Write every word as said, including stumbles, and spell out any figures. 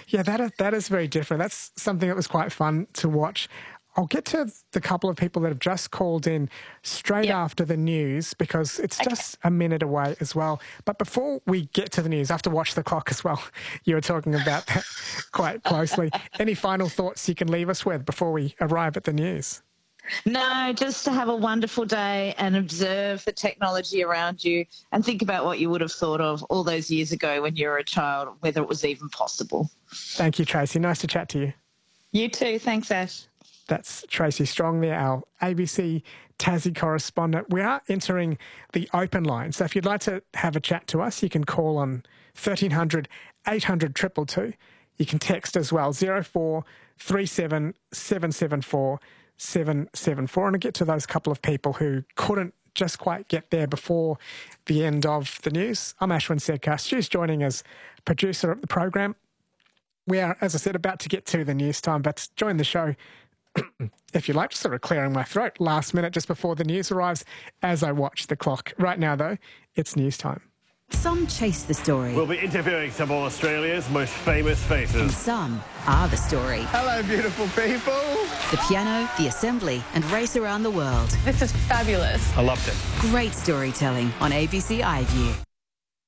Yeah, that is, that is very different. That's something that was quite fun to watch. I'll get to the couple of people that have just called in straight Yep. after the news because it's Okay. just a minute away as well. But before we get to the news, I have to watch the clock as well. You were talking about that quite closely. Any final thoughts you can leave us with before we arrive at the news? No, just to have a wonderful day and observe the technology around you and think about what you would have thought of all those years ago when you were a child, whether it was even possible. Thank you, Tracy. Nice to chat to you. You too. Thanks, Ash. That's Tracy Strong there, our A B C Tassie correspondent. We are entering the open line. So if you'd like to have a chat to us, you can call on thirteen hundred, eight hundred, two two two. You can text as well, zero four three seven, seven seven four, seven seven four. And I'll get to those couple of people who couldn't just quite get there before the end of the news. I'm Ashwin Sedkar. Stu's joining as producer of the program. We are, as I said, about to get to the news time, but join the show if you like, just sort of clearing my throat last minute just before the news arrives as I watch the clock. Right now, though, it's news time. Some chase the story. We'll be interviewing some of Australia's most famous faces. And some are the story. Hello, beautiful people. The piano, the assembly, and race around the world. This is fabulous. I loved it. Great storytelling on A B C iView.